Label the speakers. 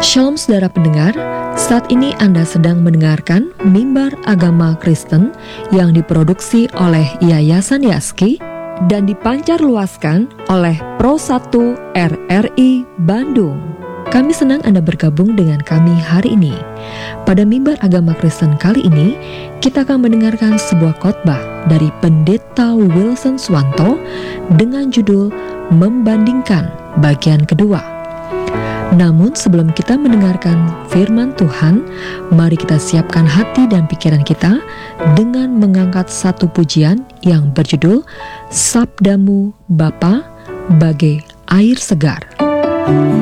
Speaker 1: Shalom saudara pendengar, saat ini Anda sedang mendengarkan Mimbar Agama Kristen yang diproduksi oleh Yayasan Yaski dan dipancarluaskan oleh Pro 1 RRI Bandung. Kami senang Anda bergabung dengan kami hari ini. Pada Mimbar Agama Kristen kali ini, kita akan mendengarkan sebuah khotbah dari Pendeta Wilson Swanto dengan judul Membandingkan bagian kedua. Namun sebelum kita mendengarkan firman Tuhan, mari kita siapkan hati dan pikiran kita dengan mengangkat satu pujian yang berjudul Sabdamu Bapa bagai air segar.